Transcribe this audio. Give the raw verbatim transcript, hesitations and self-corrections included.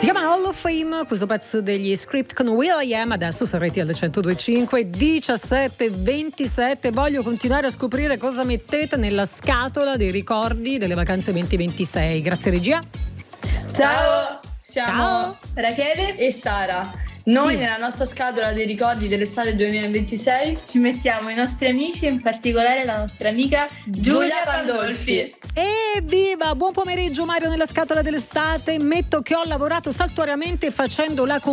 Si chiama Hall of Fame, questo pezzo degli Script con will.i.am, adesso su R T L centodue e cinque, diciassette e ventisette. Voglio continuare a scoprire cosa mettete nella scatola dei ricordi delle vacanze duemilaventisei. Grazie regia. Ciao, siamo Ciao. Rachele e Sara. Noi Sì. nella nostra scatola dei ricordi dell'estate duemilaventisei ci mettiamo i nostri amici, in particolare la nostra amica Giulia, Giulia Pandolfi. Evviva! Buon pomeriggio Mario nella scatola dell'estate. Metto che ho lavorato saltuariamente facendo la